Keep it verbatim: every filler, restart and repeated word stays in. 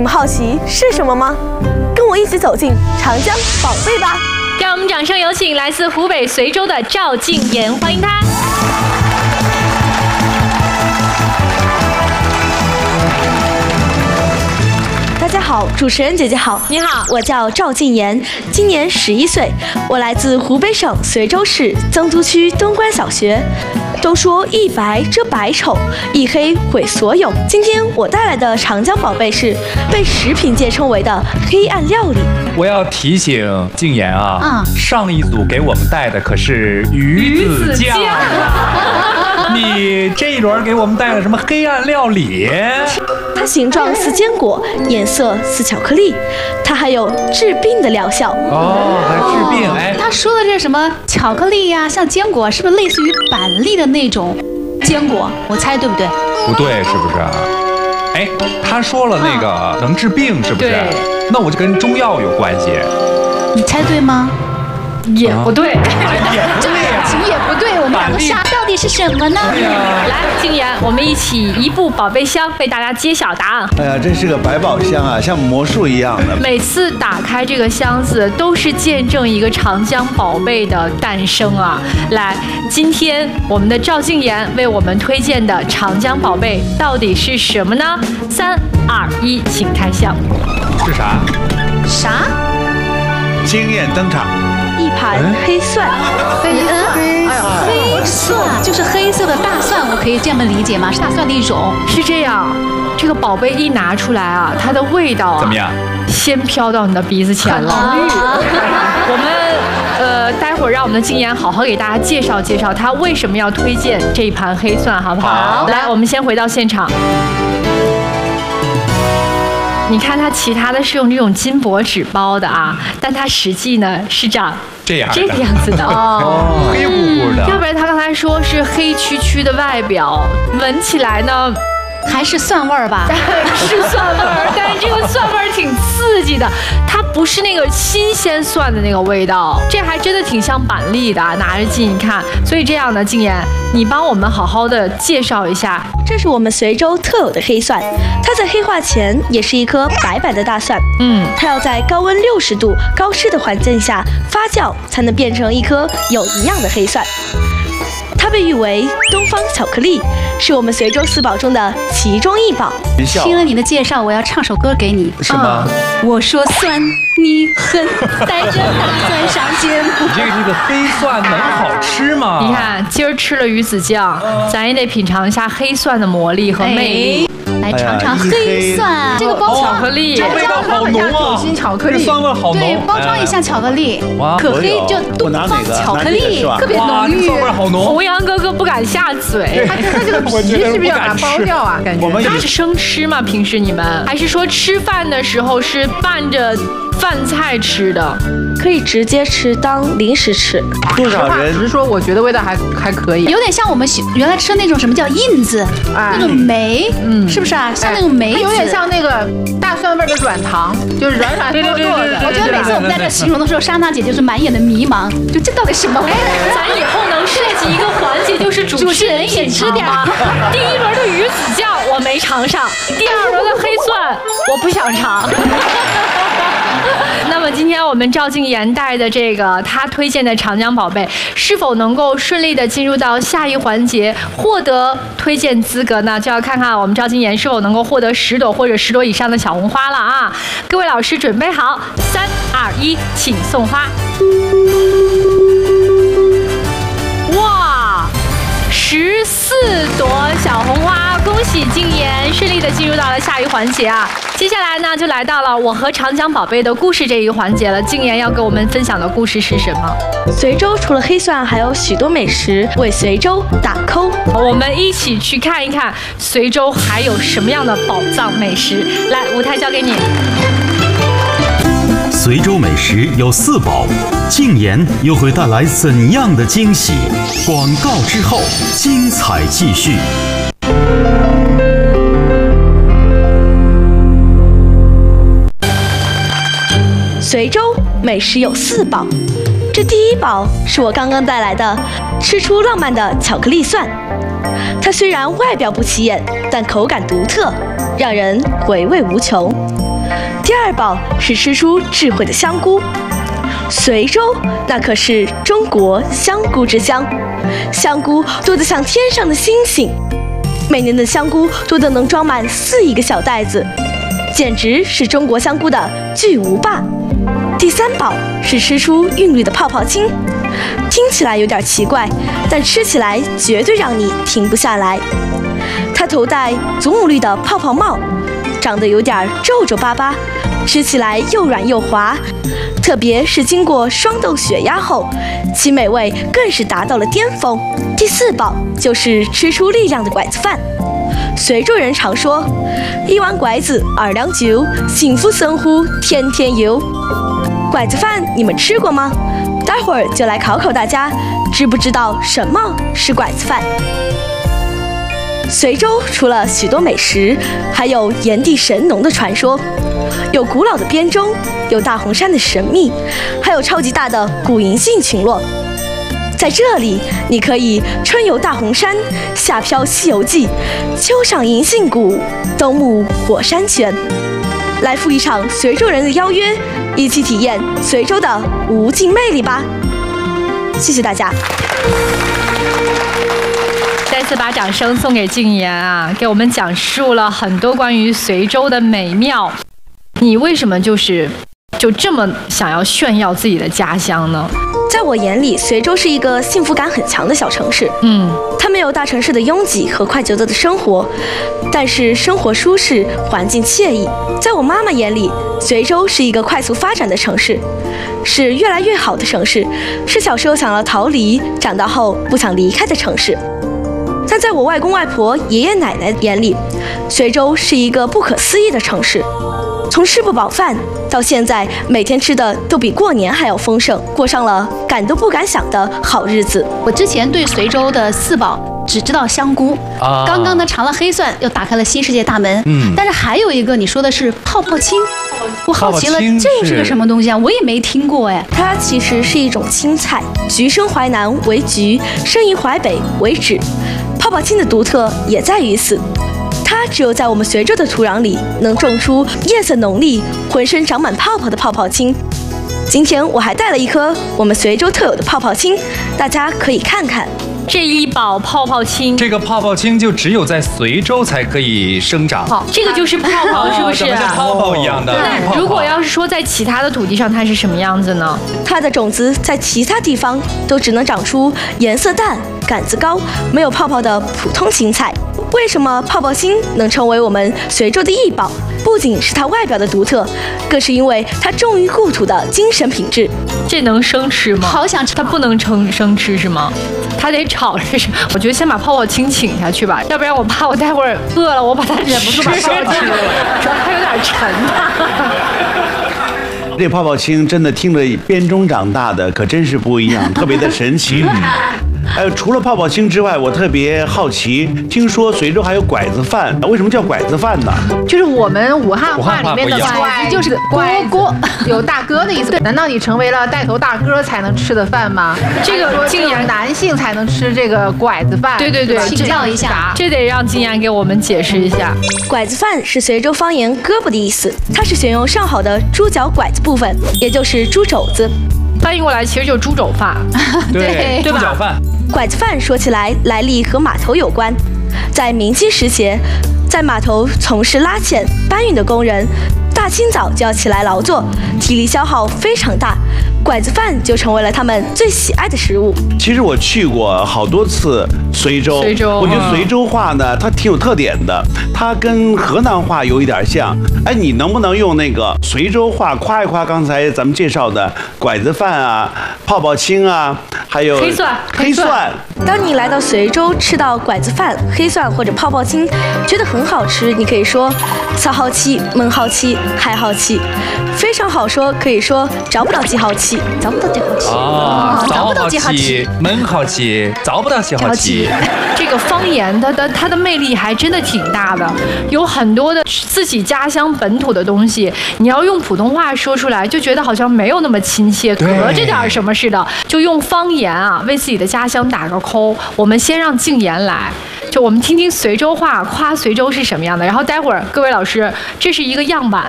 们好奇是什么吗？跟我一起走进长江宝贝吧！ 让我们掌声有请来自湖北随州的赵静妍，欢迎她。 大家好，主持人姐姐好， 你好， 我叫赵静妍，今年十一岁，我来自湖北省随州市曾都区东关小学。都说一白遮百丑，一黑毁所有。今天我带来的长江宝贝是被食品界称为的黑暗料理。 我要提醒静妍啊，嗯、上一组给我们带的可是鱼子酱啊，你这一轮给我们带了什么黑暗料理？ 它形状似坚果，颜色似巧克力，它还有治病的疗效。 哦，还治病哎。 他说的这什么巧克力呀、啊，像坚果，是不是类似于板栗的那种坚果？我猜对不对？ 不对，是不是啊？哎，他说了那个能治病，是不是？那我就跟中药有关系。 你猜对吗？ 也不对， 啊、也不对呀、 啊，也不对。我们两个瞎到底是什么呢？ 哎、 来，静妍，我们一起一步宝贝箱为大家揭晓答案。 哎呀，这是个百宝箱啊，像魔术一样的。 每次打开这个箱子，都是见证一个长江宝贝的诞生啊！来，今天我们的赵静妍为我们推荐的长江宝贝到底是什么呢？三二一，请开箱。 是啥？ 啥？ 惊艳登场。 一盘黑蒜， 黑嗯黑蒜就是黑色的大蒜，我可以这么理解吗？是大蒜的一种。 是这样，这个宝贝一拿出来啊，它的味道啊怎么样？ 先飘到你的鼻子前了。我们呃，待会儿让我们的静妍好好给大家介绍介绍，她为什么要推荐这一盘黑蒜，好不好？好，来，我们先回到现场。你看它其他的是用这种金箔纸包的啊，但它实际呢是长这样这个样子的哦，黑乎乎的。 要不然他刚才说是黑黢黢的外表，闻起来呢还是蒜味儿吧？ 是蒜味儿，但是这个蒜味儿挺刺激的，它不是那个新鲜蒜的那个味道，这还真的挺像板栗的，拿着近一看。所以这样呢，静妍，你帮我们好好的介绍一下。 这是我们随州特有的黑蒜，它在黑化前也是一颗白白的大蒜。嗯，它要在高温六十度高湿的环境下发酵，才能变成一颗有营养的黑蒜。它被誉为东方巧克力，是我们随州四宝中的其中一宝。 听了你的介绍，我要唱首歌给你。 什么？ 嗯、我说酸，你恨，带着大蒜上街。 你这个这个黑蒜能好吃吗？ 你看，今儿吃了鱼子酱，咱也得品尝一下黑蒜的魔力和魅力。 哎来尝尝黑蒜，哎、这个包装、 哦、巧克力， 这味道好浓啊！ 酒心巧克力， 这酸味好浓。 对，包装也像巧克力。哇，可黑就东方巧克力，特别浓郁， 酸味好浓。 弘扬哥哥不敢下嘴， 他他这个皮是不是要把它剥掉啊？感觉它是生吃吗？平时你们还是说吃饭的时候是拌着饭菜吃的？ 可以直接吃当零食吃。 多少人？ 只是说，我觉得味道还还可以， 有点像我们原来吃那种什么叫印子，哎、那种梅，嗯，是不是啊？像那种梅子， 有点像那个大蒜味的软糖，就是软软糯糯的。 我觉得每次我们在这形容的时候，莎娜姐就是满眼的迷茫，就这到底什么味？ 咱以后能设计一个环节，就是主持人也吃点。第一轮的鱼子酱我没尝上，第二轮的黑蒜我不想尝。那么今天我们赵静妍带的这个她推荐的长江宝贝，是否能够顺利的进入到下一环节，获得推荐资格呢？就要看看我们赵静妍是否能够获得十朵或者十朵以上的小红花了啊！各位老师准备好，三二一，请送花。哇，十四朵小红花，恭喜静妍顺利的进入到了下一环节啊！接下来呢，就来到了我和长江宝贝的故事这一个环节了。静妍要给我们分享的故事是什么？ 随州除了黑蒜，还有许多美食为随州打 call。 我们一起去看一看随州还有什么样的宝藏美食。来，舞台交给你。 随州美食有四宝，静妍又会带来怎样的惊喜？广告之后，精彩继续。 随州美食有四宝，这第一宝是我刚刚带来的，吃出浪漫的巧克力蒜。它虽然外表不起眼，但口感独特，让人回味无穷。 第二宝是吃出智慧的香菇。随州那可是中国香菇之乡，香菇多得像天上的星星，每年的香菇多得能装满四亿个小袋子，简直是中国香菇的巨无霸。第三宝是吃出韵律的泡泡青，听起来有点奇怪，但吃起来绝对让你停不下来。它头戴祖母绿的泡泡帽，长得有点皱皱巴巴，吃起来又软又滑，特别是经过双豆血压后，其美味更是达到了巅峰。第四宝就是吃出力量的拐子饭。随州人常说，一碗拐子二两酒，幸福生活天天有。拐子饭你们吃过吗？待会儿就来考考大家，知不知道什么是拐子饭？随州除了许多美食，还有炎帝神农的传说，有古老的编钟，有大红山的神秘，还有超级大的古银杏群落。在这里，你可以春游大红山，夏漂西游记，秋赏银杏谷，冬沐火山泉。来赴一场随州人的邀约，一起体验随州的无尽魅力吧！谢谢大家。 再次把掌声送给静言啊，给我们讲述了很多关于随州的美妙。你为什么就是就这么想要炫耀自己的家乡呢？ 在我眼里，随州是一个幸福感很强的小城市。嗯，它没有大城市的拥挤和快节奏的生活，但是生活舒适，环境惬意。在我妈妈眼里，随州是一个快速发展的城市，是越来越好的城市，是小时候想要逃离，长大后不想离开的城市。但在我外公外婆、爷爷奶奶眼里，随州是一个不可思议的城市。从吃不饱饭到现在每天吃的都比过年还要丰盛，过上了赶都不敢想的好日子。 我之前对随州的四宝只知道香菇，啊、刚刚呢尝了黑蒜，又打开了新世界大门。嗯，但是还有一个你说的是泡泡青，我好奇了，这又是个什么东西啊？我也没听过哎。 它其实是一种青菜，橘生淮南为橘，生于淮北为枳。泡泡青的独特也在于此。它只有在我们随州的土壤里能种出叶色浓丽、浑身长满泡泡的泡泡青。今天我还带了一颗我们随州特有的泡泡青，大家可以看看。 这一宝泡泡青， 这个泡泡青就只有在随州才可以生长。 好，这个就是泡泡，是不是？ 像泡泡一样的。 那如果要是说在其他的土地上，它是什么样子呢？ 它的种子在其他地方都只能长出颜色淡、杆子高、没有泡泡的普通青菜。为什么泡泡青能成为我们随州的异宝？不仅是它外表的独特，更是因为它忠于故土的精神品质。 这能生吃吗？ 好想吃， 它不能生生吃是吗？它得炒着吃。我觉得先把泡泡青请下去吧，要不然我怕我待会儿饿了，我把它忍不住把泡泡青，主要它有点沉啊。 这泡泡青真的听着编钟长大的，可真是不一样，特别的神奇。哎，除了泡泡青之外，我特别好奇，听说随州还有拐子饭，为什么叫拐子饭呢？ 就是我们武汉话里面的拐子，就是拐锅，有大哥的意思。难道你成为了带头大哥才能吃的饭吗？ 这个竟然男性才能吃这个拐子饭？ 对对对， 请教一下， 这得让金妍给我们解释一下。 拐子饭是随州方言胳膊的意思，它是选用上好的猪脚拐子部分，也就是猪肘子。 翻译过来其实就是猪肘饭， 对，猪脚饭。 拐子饭说起来来历和码头有关，在明清时节，在码头从事拉纤搬运的工人，大清早就要起来劳作，体力消耗非常大，拐子饭就成为了他们最喜爱的食物。 其实我去过好多次随州， 随州， 我觉得随州话呢，它挺有特点的，它跟河南话有一点像。哎，你能不能用那个随州话夸一夸刚才咱们介绍的拐子饭啊、泡泡青啊，还有黑蒜？ 黑蒜。 当你来到随州吃到拐子饭、黑蒜或者泡泡青，觉得很好吃，你可以说骚好奇、闷好奇、嗨好奇，非常好说，可以说找不到几好奇，找不到几好奇啊，找不到几好奇，闷好奇，找不到几好奇。 这个方言它的它的魅力还真的挺大的，有很多的自己家乡本土的东西，你要用普通话说出来，就觉得好像没有那么亲切，隔着点什么似的，就用方言啊为自己的家乡打个 call。我们先让静妍来，就我们听听随州话夸随州是什么样的，然后待会儿各位老师，这是一个样板，